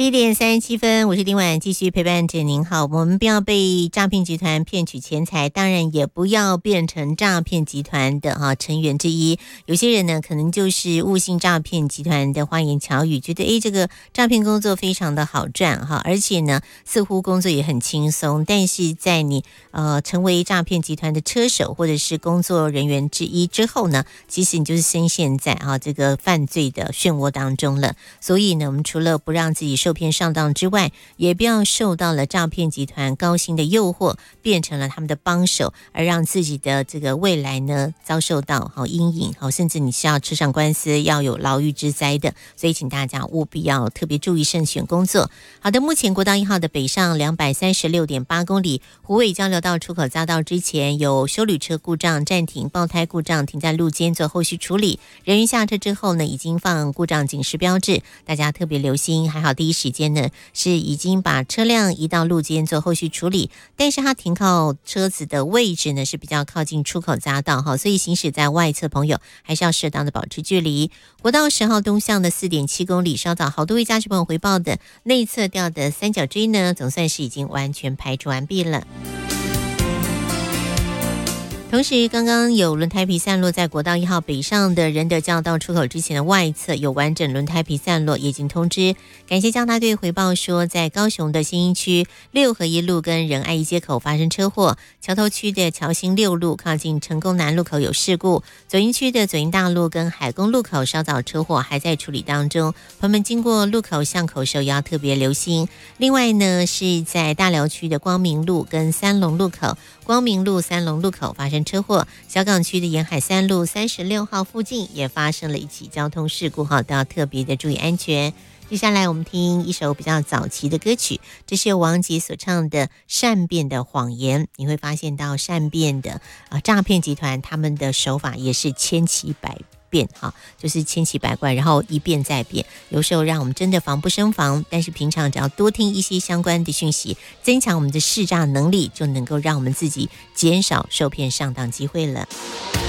11:37，我是丁婉，继续陪伴着您。好，我们不要被诈骗集团骗取钱财，当然也不要变成诈骗集团的成员之一。有些人呢，可能就是误信诈骗集团的花言巧语，觉得这个诈骗工作非常的好赚而且呢，似乎工作也很轻松。但是在你成为诈骗集团的车手或者是工作人员之一之后呢，其实你就是深陷在这个犯罪的漩涡当中了。所以呢，我们除了不让自己受骗上当之外，也不要受到了诈骗集团高薪的诱惑，变成了他们的帮手，而让自己的这个未来呢遭受到阴影，甚至你是要吃上官司，要有牢狱之灾的。所以请大家务必要特别注意慎选工作。好的，目前国道1号的北上236.8公里，虎尾交流道出口匝道之前有休旅车故障暂停，爆胎故障停在路肩做后续处理，人员下车之后呢，已经放故障警示标志，大家特别留心。还好第一时间呢是已经把车辆移到路肩做后续处理，但是它停靠车子的位置呢是比较靠近出口匝道所以行驶在外侧朋友还是要适当的保持距离。国道10号东向的4.7公里，稍早好多位驾驶朋友回报的内侧调的三角锥呢，总算是已经完全排除完毕了。同时刚刚有轮胎皮散落在国道1号北上的仁德交道出口之前的外侧有完整轮胎皮散落，也已经通知。感谢交大队回报说，在高雄的新营区6合一路跟仁爱一街口发生车祸，桥头区的桥兴6路靠近成功南路口有事故，左营区的左营大路跟海公路口稍早车祸还在处理当中，朋友们经过路口巷口时候也要特别留心。另外呢，是在大寮区的光明路跟三龙路口，光明路三龙路口发生车祸，小港区的沿海3路36号附近也发生了一起交通事故都要特别的注意安全。接下来我们听一首比较早期的歌曲，这是由王杰所唱的《善变的谎言》。你会发现到善变的诈骗集团他们的手法也是千奇百变就是千奇百怪，然后一变再变，有时候让我们真的防不胜防。但是平常只要多听一些相关的讯息，增强我们的识诈能力，就能够让我们自己减少受骗上当机会了。